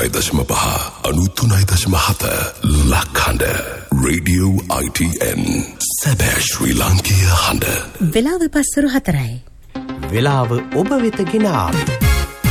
93.5 93.7 ලක්හඬ radio ITN සැබෑ ශ්‍රී ලාංකීය හඬ. වෙලාව පස්වරු 4යි. වෙලාව ඔබ වෙත ගෙන ආවේ